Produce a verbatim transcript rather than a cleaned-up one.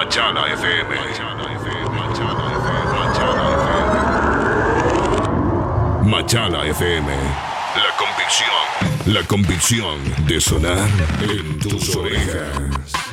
Machala F M. Machala F M. La convicción. La convicción de sonar en tus orejas.